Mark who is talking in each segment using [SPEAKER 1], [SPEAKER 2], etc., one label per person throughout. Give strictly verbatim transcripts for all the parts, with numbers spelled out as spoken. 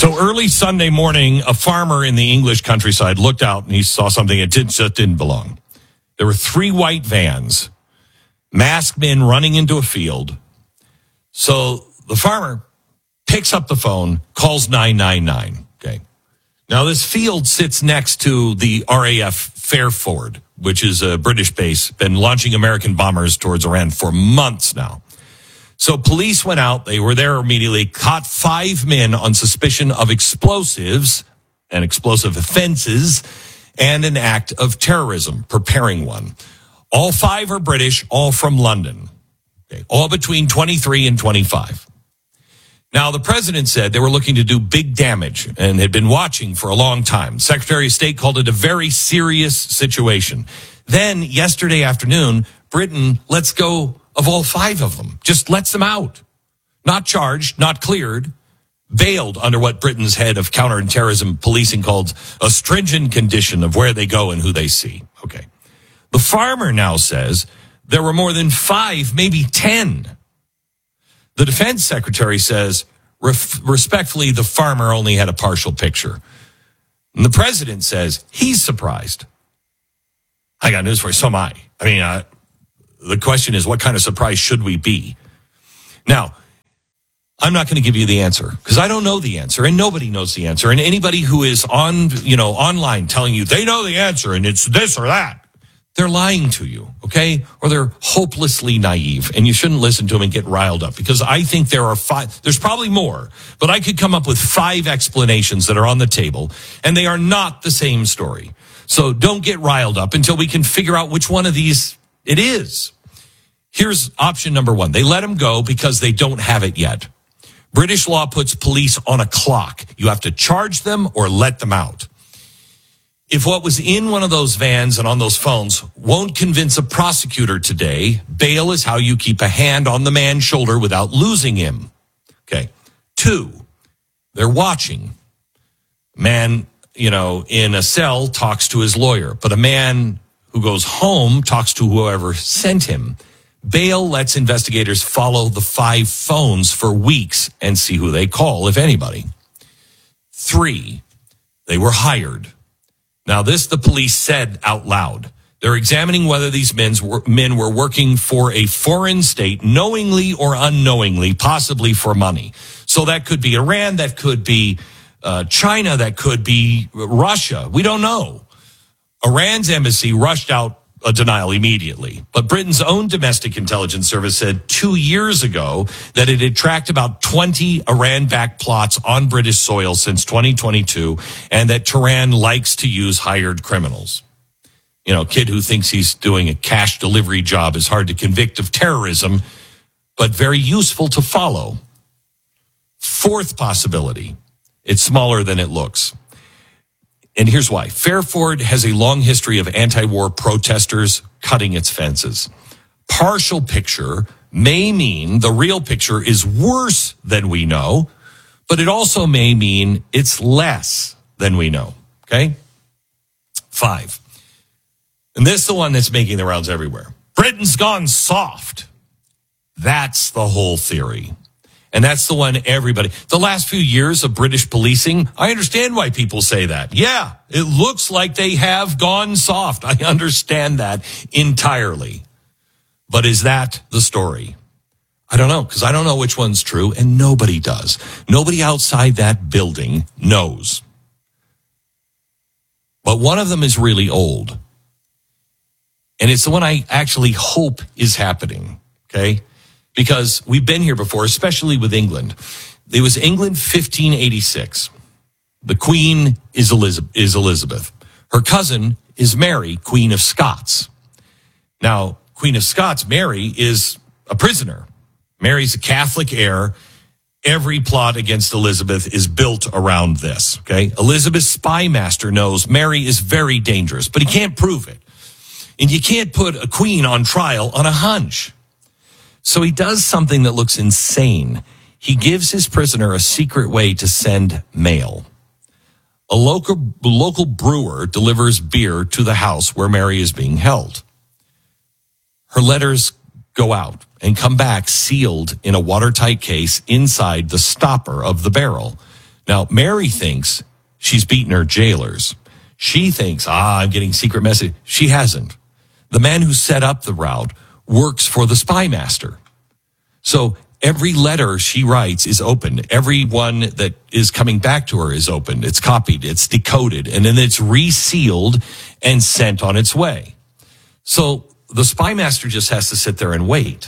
[SPEAKER 1] So early Sunday morning, a farmer in the English countryside looked out and he saw something that did, just didn't belong. There were three white vans, masked men running into a field. So the farmer picks up the phone, calls nine nine nine. Okay. Now this field sits next to the R A F Fairford, which is a British base, been launching American bombers towards Iran for months now. So police went out. They were there immediately, caught five men on suspicion of explosives and explosive offenses and an act of terrorism, preparing one. All five are British, all from London, okay, all between twenty-three and twenty-five. Now, the president said they were looking to do big damage and had been watching for a long time. Secretary of State called it a very serious situation. Then, yesterday afternoon, Britain lets go of all five of them, just lets them out. Not charged, not cleared, bailed under what Britain's head of counterterrorism policing called a stringent condition of where they go and who they see. Okay. The farmer now says there were more than five, maybe ten. The defense secretary says, ref- respectfully, the farmer only had a partial picture. And the president says he's surprised. I got news for you. So am I. I mean, uh, the question is, what kind of surprise should we be? Now, I'm not going to give you the answer because I don't know the answer and nobody knows the answer. And anybody who is on, you know, online telling you they know the answer and it's this or that, they're lying to you, okay? Or they're hopelessly naive, and you shouldn't listen to them and get riled up because I think there are five, there's probably more, but I could come up with five explanations that are on the table, and they are not the same story. So don't get riled up until we can figure out which one of these it is. Here's option number one. They let them go because they don't have it yet. British law puts police on a clock. You have to charge them or let them out. If what was in one of those vans and on those phones won't convince a prosecutor today, bail is how you keep a hand on the man's shoulder without losing him. Okay. Two, they're watching. Man, you know, in a cell talks to his lawyer, but a man who goes home talks to whoever sent him. Bail lets investigators follow the five phones for weeks and see who they call, if anybody. Three, they were hired. Now, this the police said out loud. They're examining whether these men's were, men were working for a foreign state, knowingly or unknowingly, possibly for money. So that could be Iran, that could be uh, China, that could be Russia. We don't know. Iran's embassy rushed out a denial immediately. But Britain's own domestic intelligence service said two years ago that it had tracked about twenty Iran-backed plots on British soil since twenty twenty-two, and that Tehran likes to use hired criminals. You know, a kid who thinks he's doing a cash delivery job is hard to convict of terrorism, but very useful to follow. Fourth possibility, it's smaller than it looks. And here's why. Fairford has a long history of anti-war protesters cutting its fences. Partial picture may mean the real picture is worse than we know, but it also may mean it's less than we know. Okay? Five. And this is the one that's making the rounds everywhere. Britain's gone soft. That's the whole theory. And that's the one everybody, the last few years of British policing, I understand why people say that. Yeah, it looks like they have gone soft. I understand that entirely. But is that the story? I don't know, because I don't know which one's true, and nobody does. Nobody outside that building knows. But one of them is really old. And it's the one I actually hope is happening, okay? Because we've been here before, especially with England. It was England fifteen eighty-six. The Queen is Elizabeth, is Elizabeth. Her cousin is Mary, Queen of Scots. Now, Queen of Scots, Mary, is a prisoner. Mary's a Catholic heir. Every plot against Elizabeth is built around this, okay? Elizabeth's spy master knows Mary is very dangerous, but he can't prove it. And you can't put a queen on trial on a hunch. So he does something that looks insane. He gives his prisoner a secret way to send mail. A local, local brewer delivers beer to the house where Mary is being held. Her letters go out and come back sealed in a watertight case inside the stopper of the barrel. Now, Mary thinks she's beaten her jailers. She thinks, ah, I'm getting secret message. She hasn't. The man who set up the route works for the spy master. So every letter she writes is opened. Every one that is coming back to her is opened. It's copied. It's decoded. And then it's resealed and sent on its way. So the spy master just has to sit there and wait.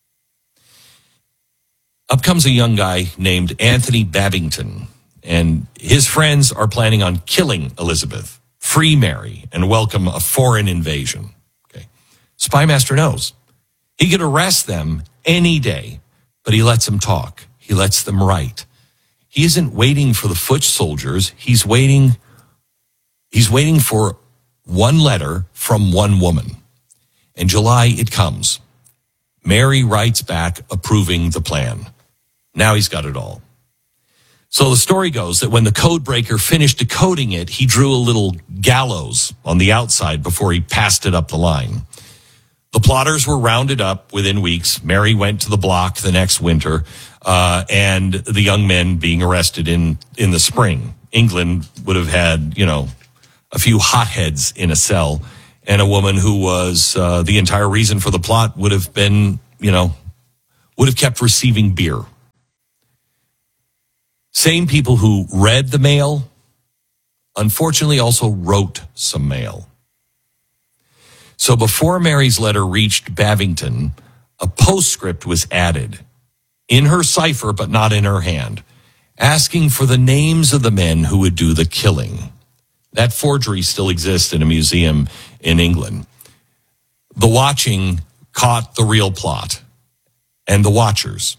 [SPEAKER 1] Up comes a young guy named Anthony Babington. And his friends are planning on killing Elizabeth, free Mary, and welcome a foreign invasion. Okay. Spy master knows. He could arrest them any day, but he lets them talk. He lets them write. He isn't waiting for the foot soldiers. He's waiting, he's waiting for one letter from one woman. In July, it comes. Mary writes back approving the plan. Now he's got it all. So the story goes that when the code breaker finished decoding it, he drew a little gallows on the outside before he passed it up the line. The plotters were rounded up within weeks. Mary went to the block the next winter, uh, and the young men being arrested in, in the spring. England would have had, you know, a few hotheads in a cell, and a woman who was uh, the entire reason for the plot would have been, you know, would have kept receiving beer. Same people who read the mail, unfortunately also wrote some mail. So before Mary's letter reached Babington, a postscript was added in her cipher, but not in her hand, asking for the names of the men who would do the killing. That forgery still exists in a museum in England. The watching caught the real plot, and the watchers.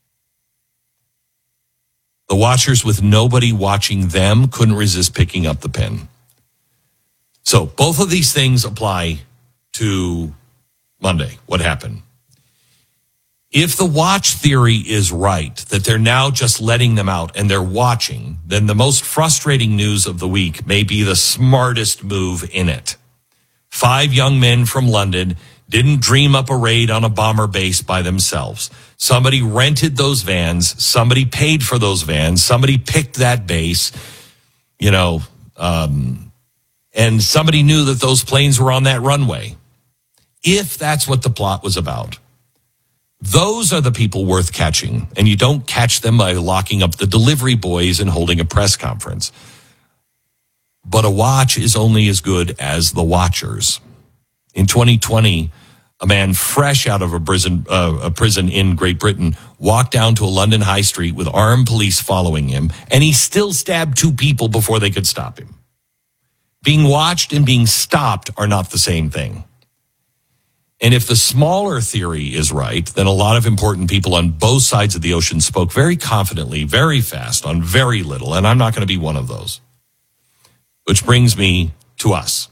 [SPEAKER 1] The watchers with nobody watching them couldn't resist picking up the pen. So both of these things apply to Monday. What happened? If the watch theory is right, that they're now just letting them out and they're watching, then the most frustrating news of the week may be the smartest move in it. Five young men from London didn't dream up a raid on a bomber base by themselves. Somebody rented those vans. Somebody paid for those vans. Somebody picked that base, you know, um, and somebody knew that those planes were on that runway. If that's what the plot was about, those are the people worth catching, and you don't catch them by locking up the delivery boys and holding a press conference. But a watch is only as good as the watchers. In twenty twenty, a man fresh out of a prison, uh, a prison in Great Britain walked down to a London high street with armed police following him, and he still stabbed two people before they could stop him. Being watched and being stopped are not the same thing. And if the smaller theory is right, then a lot of important people on both sides of the ocean spoke very confidently, very fast, on very little, and I'm not going to be one of those. Which brings me to us.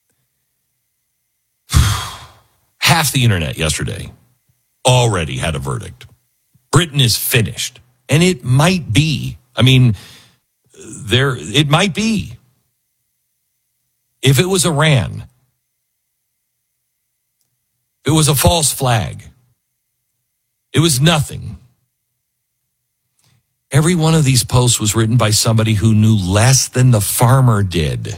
[SPEAKER 1] Half the internet yesterday already had a verdict. Britain is finished. And it might be. I mean, there it might be. If it was Iran, if it was a false flag, it was nothing. Every one of these posts was written by somebody who knew less than the farmer did.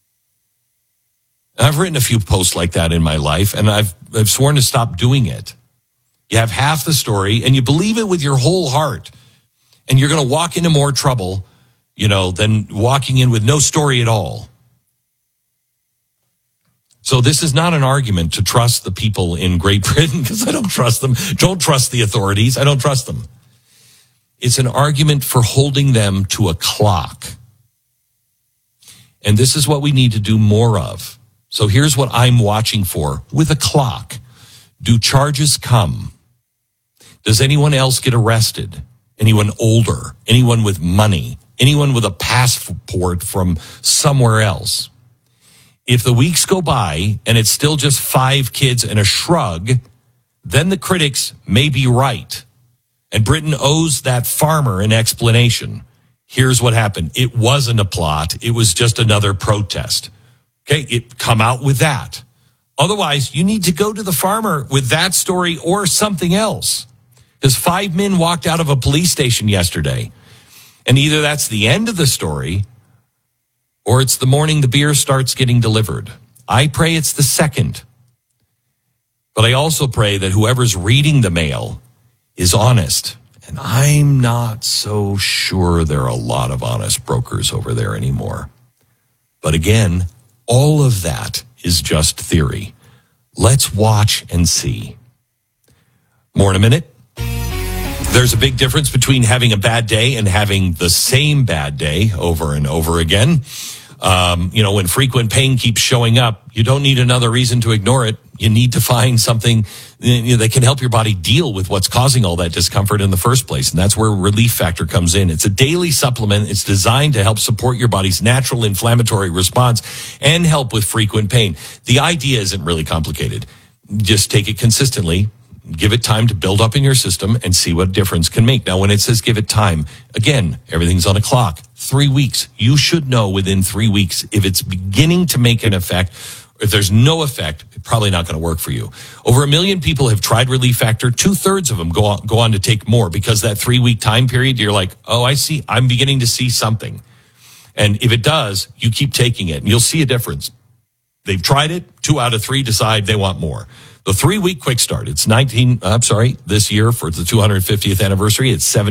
[SPEAKER 1] I've written a few posts like that in my life, and I've, I've sworn to stop doing it. You have half the story, and you believe it with your whole heart, and you're going to walk into more trouble, you know, than walking in with no story at all. So this is not an argument to trust the people in Great Britain, because I don't trust them. Don't trust the authorities. I don't trust them. It's an argument for holding them to a clock. And this is what we need to do more of. So here's what I'm watching for with a clock. Do charges come? Does anyone else get arrested? Anyone older? Anyone with money? Anyone with a passport from somewhere else? If the weeks go by and it's still just five kids and a shrug, then the critics may be right. And Britain owes that farmer an explanation. Here's what happened. It wasn't a plot. It was just another protest. Okay, it come out with that. Otherwise, you need to go to the farmer with that story or something else. Because five men walked out of a police station yesterday, And either that's the end of the story or it's the morning the beer starts getting delivered. I pray it's the second. But I also pray that whoever's reading the mail is honest. And I'm not so sure there are a lot of honest brokers over there anymore. But again, all of that is just theory. Let's watch and see. More in a minute. There's a big difference between having a bad day and having the same bad day over and over again. Um, you know, when frequent pain keeps showing up, you don't need another reason to ignore it. You need to find something that can help your body deal with what's causing all that discomfort in the first place. And that's where Relief Factor comes in. It's a daily supplement. It's designed to help support your body's natural inflammatory response and help with frequent pain. The idea isn't really complicated. Just take it consistently. Give it time to build up in your system and see what difference can make. Now, when it says give it time, again, everything's on a clock. Three weeks. You should know within three weeks if it's beginning to make an effect. If there's no effect, it's probably not going to work for you. Over a million people have tried Relief Factor. Two-thirds of them go on, go on to take more because that three-week time period, you're like, oh, I see. I'm beginning to see something. And if it does, you keep taking it, and you'll see a difference. They've tried it. Two out of three decide they want more. The three-week quick start, it's nineteen, I'm sorry, this year for the two hundred fiftieth anniversary, it's seven.